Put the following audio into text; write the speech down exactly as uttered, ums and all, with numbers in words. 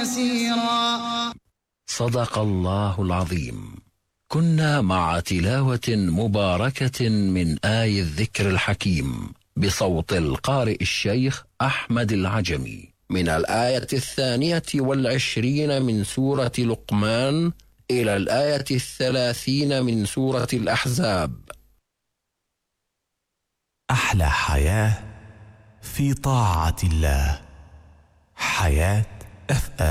يسيرا. صدق الله العظيم. كنا مع تلاوة مباركة من آي الذكر الحكيم بصوت القارئ الشيخ أحمد العجمي من الآية الثانية والعشرين من سورة لقمان إلى الآية الثلاثين من سورة الأحزاب. أحلى حياة في طاعة الله. حياة أف